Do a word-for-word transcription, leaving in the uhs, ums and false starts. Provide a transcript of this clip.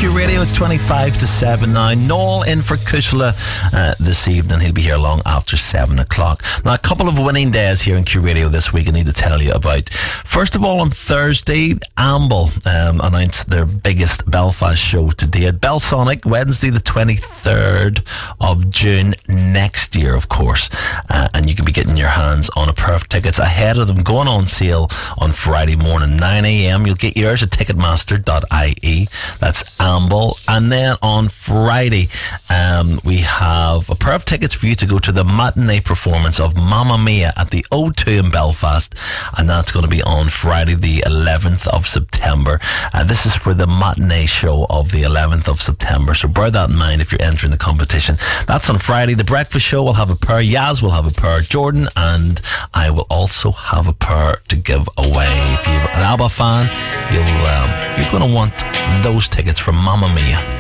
Q Radio. It's twenty-five to seven now. Noel in for Kushla uh, this evening. He'll be here long after seven o'clock. Now, a couple of winning days here in Q Radio this week I need to tell you about. First of all, on Thursday, Amble um, announced their biggest Belfast show to date. Belsonic, Wednesday the twenty-third of June next year, of course. Uh, and you can be getting your hands on a pair of tickets ahead of them going on sale on Friday morning, nine a.m. You'll get yours at ticketmaster dot I E. That's Amble. And then on Friday, um, we have a pair of tickets for you to go to the matinee performance of Mamma Mia at the O two in Belfast. And that's going to be on Friday the eleventh of September. Uh, this is for the matinee show of the eleventh of September. So bear that in mind if you're entering the competition. That's on Friday. The breakfast show will have a pair. Yaz will have a pair. Jordan and I will also have a pair to give away. If you're an ABBA fan, you'll um, you're going to want those tickets from Mamma Mia.